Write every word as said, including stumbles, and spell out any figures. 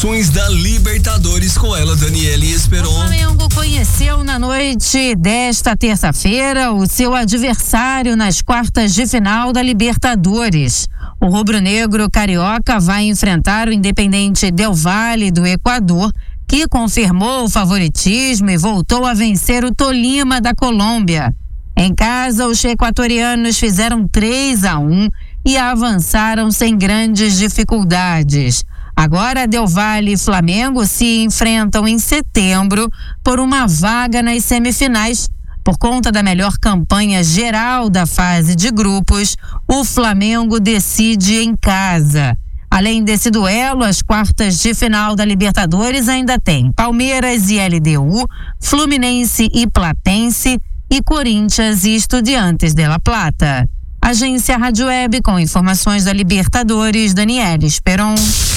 Da Libertadores com ela, Daniele Esperon. O Flamengo conheceu na noite desta terça-feira o seu adversário nas quartas de final da Libertadores. O rubro-negro carioca vai enfrentar o Independente Del Valle do Equador, que confirmou o favoritismo e voltou a vencer o Tolima da Colômbia. Em casa, os equatorianos fizeram três a um e avançaram sem grandes dificuldades. Agora, Del Valle e Flamengo se enfrentam em setembro por uma vaga nas semifinais. Por conta da melhor campanha geral da fase de grupos, o Flamengo decide em casa. Além desse duelo, as quartas de final da Libertadores ainda tem Palmeiras e L D U, Fluminense e Platense e Corinthians e Estudiantes de La Plata. Agência Rádio Web com informações da Libertadores, Daniele Esperon.